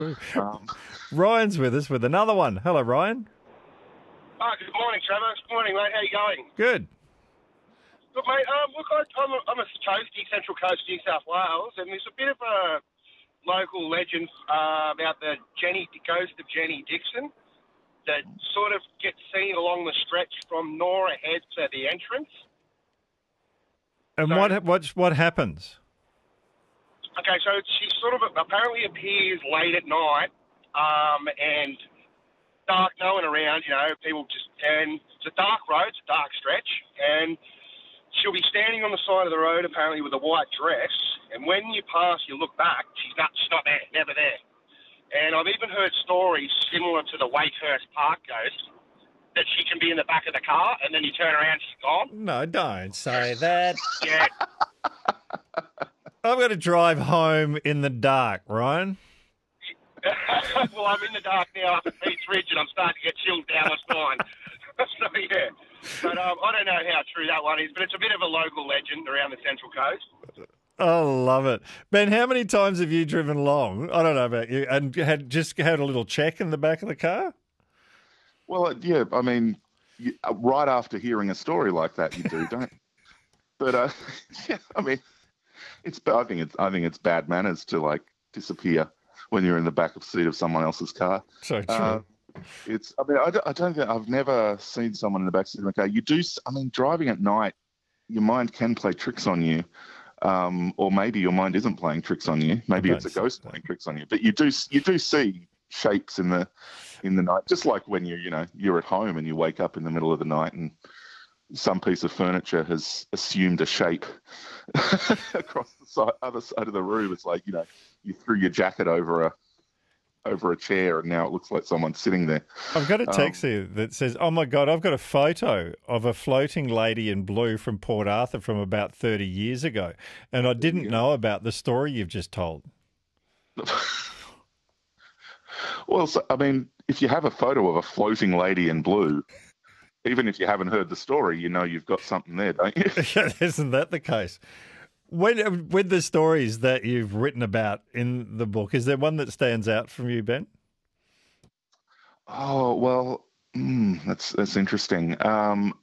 Um, Ryan's with us with another one. Hello, Ryan. Oh, good morning, Trevor. Good morning, mate. How you going? Good. Good, mate. I'm a toasty, Central Coast, New South Wales, and there's a bit of a local legend about the ghost of Jenny Dixon that sort of gets seen along the stretch from Nora Head to the entrance. And what happens? Okay, so she sort of apparently appears late at night, and dark, no one around, people and it's a dark road, it's a dark stretch, and she'll be standing on the side of the road apparently with a white dress, and when you pass, you look back, she's not there, never there. And I've even heard stories similar to the Wakehurst Park ghost, that she can be in the back of the car, and then you turn around, she's gone. No, don't say that. Yeah. I've got to drive home in the dark, Ryan. Well, I'm in the dark now up at Pete's Ridge, and I'm starting to get chilled down my spine. So, yeah. But I don't know how true that one is, but it's a bit of a local legend around the Central Coast. I love it. Ben, how many times have you driven along? I don't know about you, and had a little check in the back of the car? well, yeah, I mean, right after hearing a story like that, you do, don't you? But, yeah, I mean, I think it's bad manners to, like, disappear when you're in the back of seat of someone else's car. So true. I don't think I've never seen someone in the back seat of a car. You do. I mean, driving at night, your mind can play tricks on you, or maybe your mind isn't playing tricks on you. Maybe it's a ghost playing tricks on you. But you do see shapes in the night, just like when you're at home and you wake up in the middle of the night and some piece of furniture has assumed a shape across the other side of the room. It's like you threw your jacket over a chair, and now it looks like someone's sitting there. I've got a text here that says, "Oh my God, I've got a photo of a floating lady in blue from Port Arthur from about 30 years ago, and I didn't know about the story you've just told." Well, I mean, if you have a photo of a floating lady in blue, even if you haven't heard the story, you've got something there, don't you? Isn't that the case? With the stories that you've written about in the book, is there one that stands out from you, Ben? Oh, well, that's interesting. I'm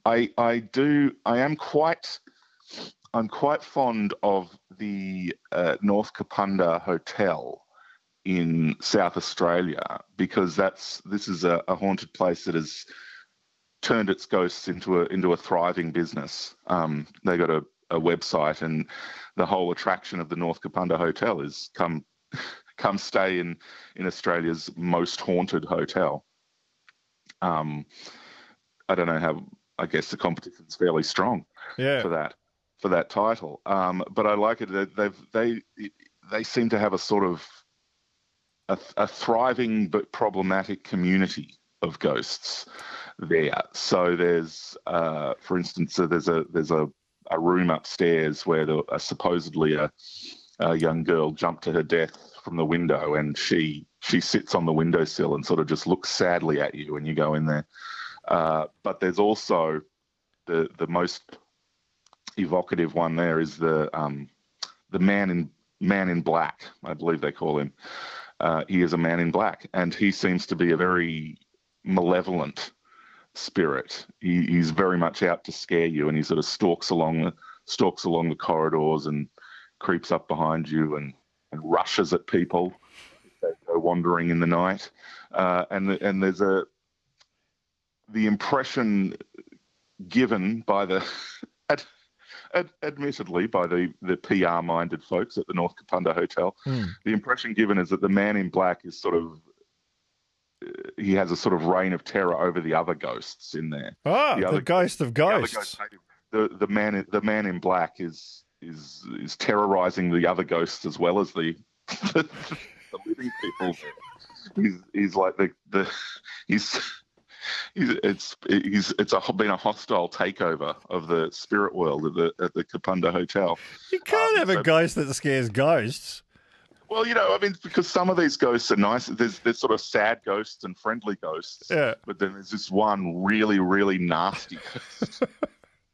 quite fond of the North Kapunda Hotel in South Australia, because this is a haunted place that has turned its ghosts into a thriving business. They got a website, and the whole attraction of the North Kapunda Hotel is come stay in Australia's most haunted hotel. I don't know how. I guess the competition's fairly strong for that title. But I like it that they seem to have a sort of a thriving but problematic community of ghosts there. So there's, for instance, there's a room upstairs where supposedly a young girl jumped to her death from the window, and she sits on the windowsill and sort of just looks sadly at you when you go in there. But there's also the most evocative one there is the man in black, I believe they call him. He is a man in black, and he seems to be a very malevolent spirit. He's very much out to scare you, and he sort of stalks along the corridors and creeps up behind you and rushes at people if they go wandering in the night. And there's the impression given by the admittedly by the PR-minded folks at the North Kapunda Hotel, the impression given is that the man in black is sort of he has a sort of reign of terror over the other ghosts in there. The ghost of ghosts. The man in black is terrorizing the other ghosts as well as the living people. He's like it's been a hostile takeover of the spirit world at the Kapunda Hotel. You can't have a ghost that scares ghosts. Well, because some of these ghosts are nice. There's sort of sad ghosts and friendly ghosts. Yeah. But then there's this one really, really nasty ghost.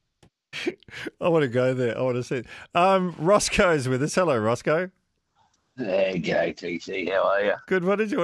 I want to go there. I want to see it. Roscoe's with us. Hello, Roscoe. G'day, TC. How are you? Good. What did you